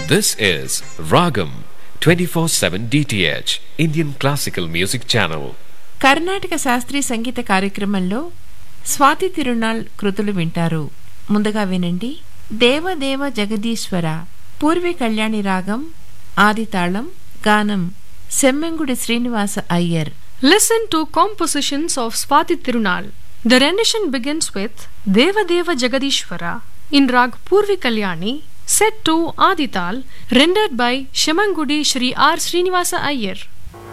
This is Ragam 24/7 DTH Indian Classical Music Channel. Karnataka శాస్త్రీయ సంగీత కార్యక్రమంలో స్వాతి తిరునాళ్ కృతులు వింటారు. ముందుగా వినండి దేవదేవ జగదీశ్వర పూర్వీ కళ్యాణి రాగం ఆదితాళం గానం Semmangudi Srinivasa Iyer. Listen to compositions of Swati Tirunal. The rendition begins with Devadeva Jagadishwara in Rag Purvi Kalyani, set to Adital, rendered by Shemangudi Shri R. Srinivasa Iyer.